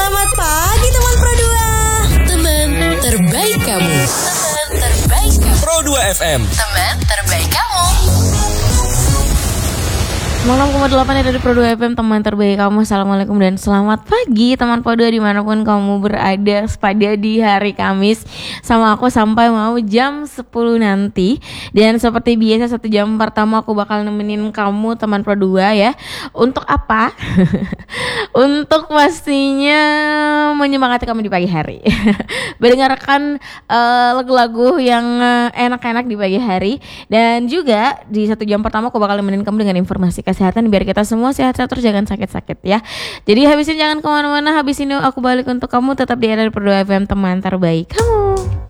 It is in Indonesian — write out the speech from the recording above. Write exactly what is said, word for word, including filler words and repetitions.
Selamat pagi teman Pro dua. Teman terbaik kamu. Teman terbaik kamu. Pro dua F M. Teman terbaik kamu. enam koma delapan dari Pro dua F M, teman terbaik kamu. Assalamualaikum dan selamat pagi teman Pro dua dimanapun kamu berada pada di hari Kamis sama aku sampai mau jam sepuluh nanti. Dan seperti biasa satu jam pertama aku bakal nemenin kamu teman Pro dua ya. Untuk apa? Untuk pastinya menyemangati kamu di pagi hari. Mendengarkan uh, lagu-lagu yang uh, enak-enak di pagi hari. Dan juga di satu jam pertama aku bakal nemenin kamu dengan informasi kesehatan biar kita semua sehat-sehat terus, jangan sakit-sakit ya. Jadi habisin jangan kemana-mana, habis ini aku balik untuk kamu tetap di R R Pro dua F M, teman terbaik kamu.